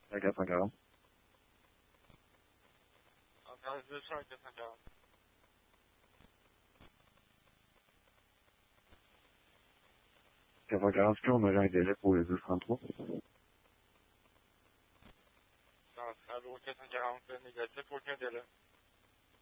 à 440. Encore 200 à 440. Est-ce qu'on aurait un délai pour le 1233? Ça sera 440 négatif, aucun délai.